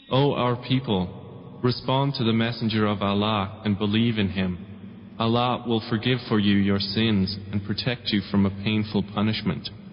O our people, respond to the Messenger of Allah and believe in him. Allah will forgive for you your sins and protect you from a painful punishment.